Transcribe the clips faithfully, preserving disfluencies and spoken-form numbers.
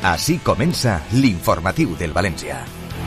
Així comença l'informatiu del València.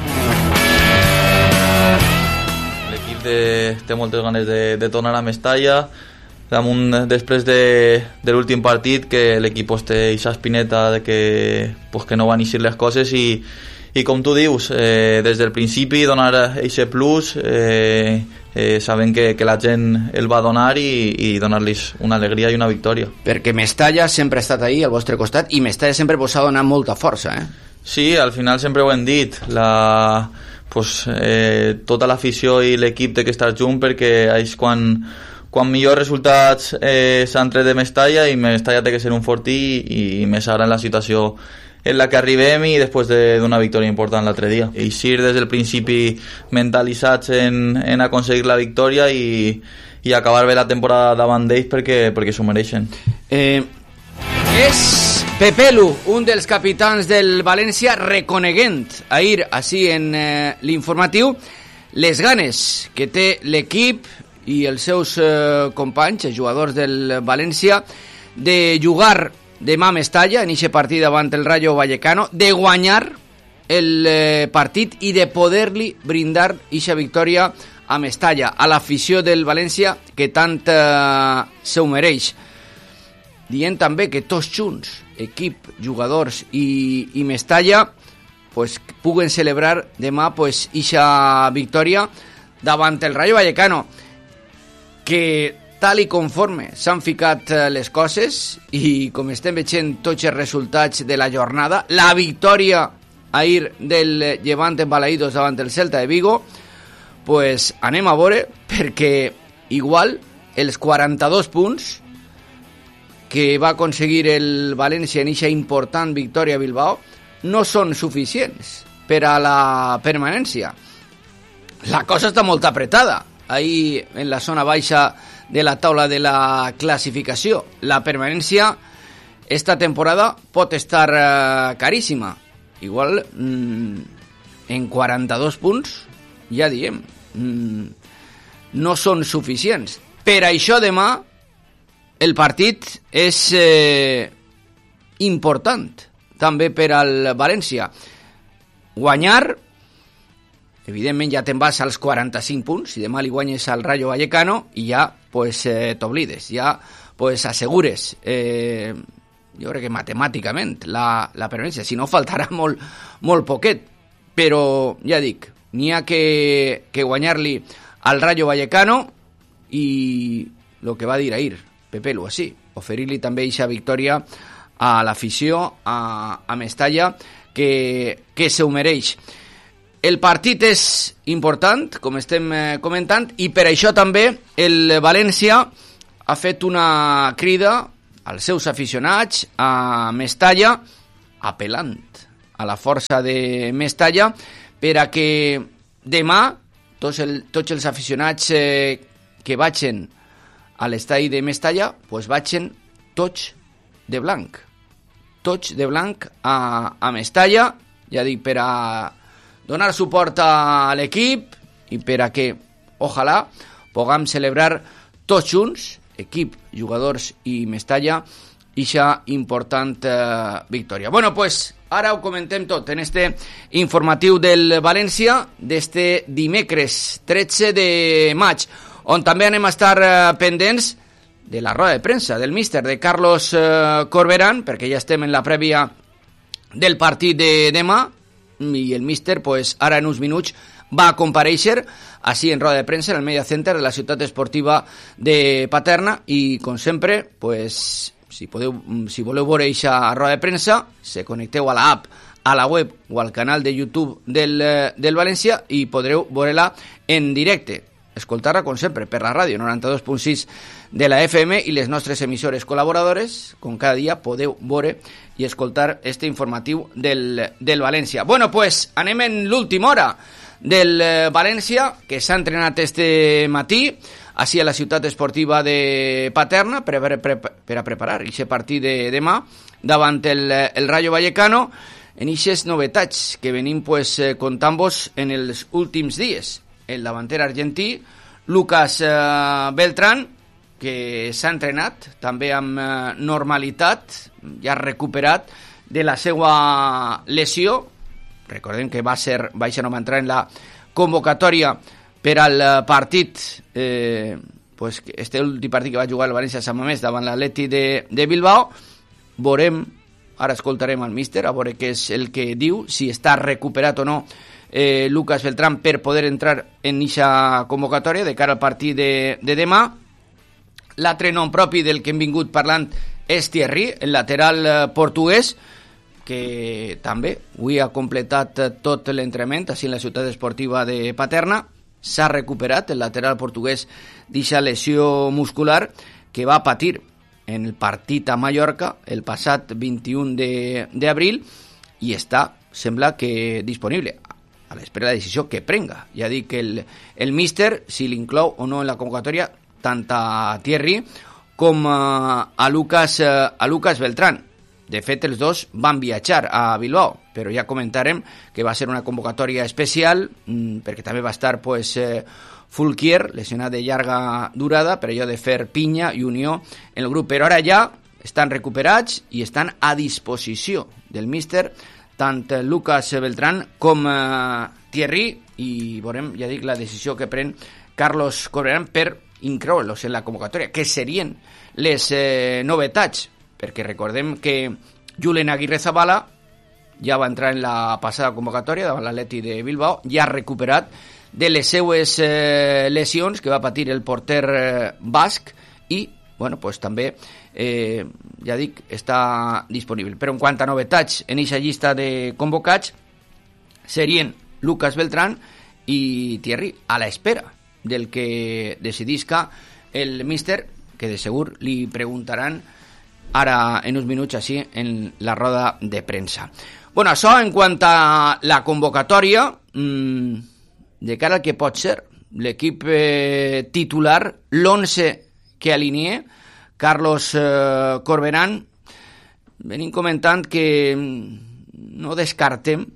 L'equip de, té moltes ganes de, de tornar a Mestalla, damunt, després de, de l'últim partit, que l'equip pues, té aquesta espineta de que, pues, que no van eixir les coses i, i com tu dius, eh, des del principi donar aquest plus, eh, eh, sabent que, que la gent el va donar i, i donar-los una alegria i una victòria. Perquè Mestalla sempre ha estat ahí al vostre costat i Mestalla sempre vos ha donat molta força, eh? Sí, al final sempre ho hem dit, la, pues, eh, tota l'afició i l'equip té que estar junt perquè és quan, quan millors resultats eh, s'han tret de Mestalla i Mestalla té que ser un fortí i, i més ara en la situació en la que arribem i després d'una victòria important l'altre dia. Eixir des del principi mentalitzats en, en aconseguir la victòria i, i acabar bé la temporada davant d'ells perquè, perquè s'ho mereixen. Eh, és Pepelu, un dels capitans del València, reconeguent ahir, així en eh, l'informatiu, les ganes que té l'equip i els seus eh, companys, els jugadors del València, de jugar demà a Mestalla, en aquest partit davant el Rayo Vallecano, de guanyar el eh, partit i de poder-li brindar aquesta victòria a Mestalla, a l'afició del València que tant eh, se ho mereix. Dient també que tots junts, equip, jugadors i, i Mestalla, pues, puguen celebrar demà pues, aquesta victòria davant el Rayo Vallecano, que tal i conforme s'han ficat les coses i com estem veient tots els resultats de la jornada, la victòria ahir del Levante en Balaïdos davant el Celta de Vigo, pues anem a veure, perquè igual els quaranta-dos punts que va aconseguir el València en aquesta important victòria a Bilbao no són suficients per a la permanència. La cosa està molt apretada ahí en la zona baixa de la taula de la classificació. La permanència esta temporada pot estar uh, caríssima. Igual mmm, en quaranta-dos punts, ja diem, mmm, no són suficients. Per això demà el partit és eh, important també per al València. Guanyar, evidentment ja te'n vas als quaranta-cinc punts, si demà li guanyes al Rayo Vallecano i ja pues, eh, t'oblides, ja pues, assegures, eh, jo crec que matemàticament, la, la permanència, si no faltarà molt, molt poquet, però ja dic, n'hi ha que, que guanyar-li al Rayo Vallecano i el que va dir ahir Pepelu, així, oferir-li també aquesta victòria a l'afició, a, a Mestalla, que, que se ho mereix. El partit és important, com estem comentant, i per això també el València ha fet una crida als seus aficionats a Mestalla, apel·lant a la força de Mestalla, per a que demà tots, el, tots els aficionats eh, que vagin a l'estadi de Mestalla, pues vagin tots de blanc. Tots de blanc a, a Mestalla, ja dic, per a donar suport a l'equip i per a que, ojalà, puguem celebrar tots junts, equip, jugadors i Mestalla, ixa important eh, victòria. Bueno, pues, ara ho comentem tot en este informatiu del València d'este dimecres tretze de maig, on també anem a estar eh, pendents de la roda de premsa del míster de Carlos eh, Corberán, perquè ja estem en la prèvia del partit de demà, i el míster, pues, ara en uns minuts va a comparèixer així en roda de premsa en el Media Center de la ciutat esportiva de Paterna i, com sempre, pues, si, podeu, si voleu veure aquesta roda de premsa, se connecteu a la app, a la web o al canal de YouTube del, del València i podreu veure-la en directe. Escoltar-la, com sempre, per la ràdio noranta-dos punt sis de la F M i les nostres emissores col·laboradores, com cada dia podeu veure i escoltar este informatiu del, del València. Bueno, pues anem en l'última hora del eh, València, que s'ha entrenat este matí, així a la ciutat esportiva de Paterna, per, per, per, per a preparar aquest partit de demà davant el, el Rayo Vallecano, en aquestes novetats que venim pues, eh, contant-vos en els últims dies. El davanter argentí, Lucas eh, Beltrán, que s'ha entrenat també amb eh, normalitat, ja ha recuperat de la seva lesió. Recordem que va ser, Baixa no va entrar en la convocatòria per al partit, eh, pues, este últim partit que va jugar el València Sant Mamés davant l'Atleti de, de Bilbao. Veurem, ara escoltarem al míster, a veure què és el que diu, si està recuperat o no eh, Lucas Beltrán per poder entrar en eixa convocatòria de cara al partit de, de demà. L'altre nom propi del que hem vingut parlant és Thierry, el lateral eh, portuguès, que també avui ha completat tot l'entrenament així en la ciutat esportiva de Paterna. S'ha recuperat el lateral portuguès d'eixa lesió muscular que va patir en el partit a Mallorca el passat vint-i-un d'abril i està, sembla que disponible a l'espera de la decisió que prenga. Ja dic que el, el míster, si l'inclou o no en la convocatòria, tant a Thierry com a, a, Lucas, a Lucas Beltrán. De fet, els dos van viatjar a Bilbao, però ja comentarem que va ser una convocatòria especial, mmm, perquè també va estar pues, eh, Fulquier, lesionat de llarga durada, per allò de fer pinya i unió en el grup. Però ara ja estan recuperats i estan a disposició del míster, tant Lucas Beltrán com eh, Thierry, i veurem, ja dic, la decisió que pren Carlos Corberán per incloure-los en la convocatòria, que serien les eh, novetats, perquè recordem que Julen Aguirre Zabala ja va entrar en la passada convocatòria davant l'Atleti de Bilbao, ja ha recuperat de les seues eh, lesions que va patir el porter eh, basc i, bueno, pues també, eh, ja dic, està disponible. Però en quant a novetats en aquesta llista de convocats, serien Lucas Beltrán i Thierry, a l'espera del que decidisca el míster, que de segur li preguntaran ara en uns minuts així en la roda de premsa. Bueno, això en quant a la convocatòria, mmm, de cara al que pot ser l'equip eh, titular, l'onze que alinee Carlos eh, Corberán. Venim comentant que no descartem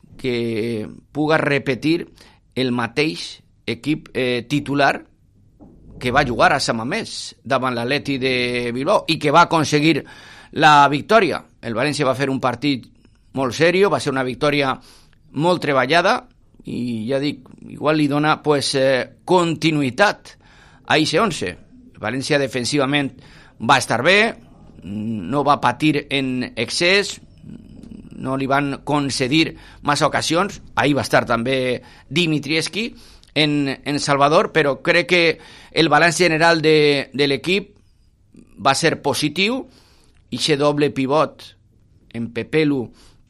que puga repetir el mateix equip eh, titular que va jugar a Sant Mamés davant l'Atleti de Bilbao i que va aconseguir la victòria. El València va fer un partit molt seriós, va ser una victòria molt treballada i ja dic, igual li dona pues, eh, continuïtat a eixe onze. El València defensivament va estar bé, no va patir en excés, no li van concedir massa ocasions, ahir va estar també Dimitrievski en, en Salvador, però crec que el balanç general de, de l'equip va ser positiu. Ixe doble pivot en Pepelu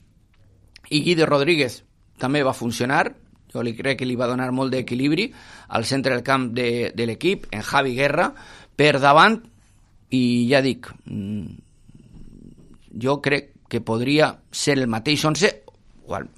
i Guido Rodríguez també va funcionar. Jo li crec que li va donar molt d'equilibri al centre del camp de, de l'equip, en Javi Guerra per davant, i ja dic, jo crec que podria ser el mateix onze, o